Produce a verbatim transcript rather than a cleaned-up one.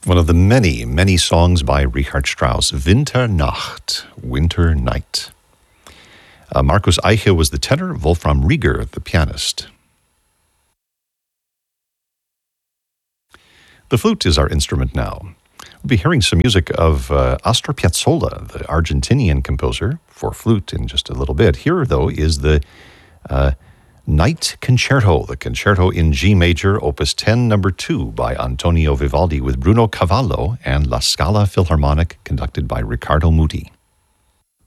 One of the many, many songs by Richard Strauss, Winternacht, Winter Night. Uh, Markus Eiche was the tenor, Wolfram Rieger the pianist. The flute is our instrument now. We'll be hearing some music of uh, Astor Piazzolla, the Argentinian composer, for flute in just a little bit. Here, though, is the uh, Night Concerto, the Concerto in G major, Opus ten, number two, by Antonio Vivaldi, with Bruno Cavallo and La Scala Philharmonic, conducted by Riccardo Muti.